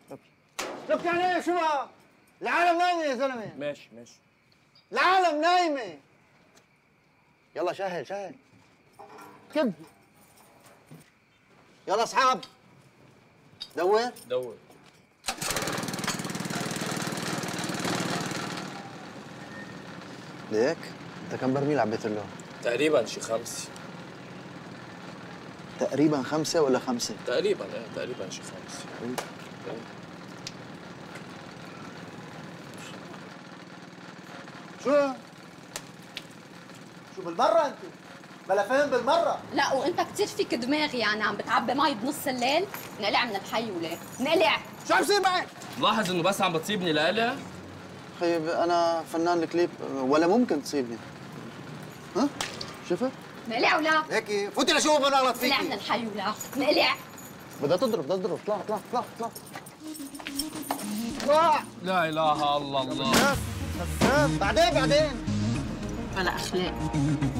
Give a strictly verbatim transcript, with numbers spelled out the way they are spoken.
لك يعني ايه شو بقى؟ العالم نايمه يا زلمه. ماشي ماشي. العالم نايمه. يلا شهل شهل. كب. يلا اصحاب. دور دور. ليك؟ انت كم برميل عبيت له؟ تقريبا شي خمسة. تقريبا خمسة ولا خمسة؟ تقريبا ايه تقريبا شي خمسة. شو؟ شو بالمرة انت؟ بلا فهم بالمرة. لا وانت كثير فيك دماغ يعني عم بتعبي مي بنص الليل. نقلع من الحي وليه؟ نقلع. شو عم يصير معك؟ لاحظ انه بس عم بتصيبني لقلع. خيب انا فنان الكليب ولا ممكن تصيبني. ها؟ شفت؟ نقلع ولا؟ هيك فوتي لشوف انا غلط فيكي. نقلع من الحي ولا؟ نقلع. بدها تضرب بدها تضرب اطلع اطلع اطلع اطلع. اطلع. لا اله الا الله. بعدين بعدين. بلا اخلاق.